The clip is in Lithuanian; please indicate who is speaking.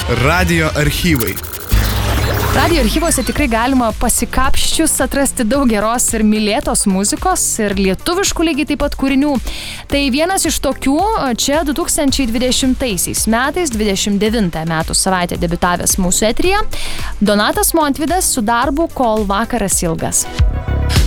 Speaker 1: Radio archyvai.
Speaker 2: Radio archyvose tikrai galima pasikapščius atrasti daug geros ir mylėtos muzikos ir lietuviškų lygiai taip pat kūrinių. Tai vienas iš tokių čia 2020 metais, 29 metų savaitę debiutavęs mūsų eteryje, Donatas Montvydas su darbu Kol vakaras ilgas.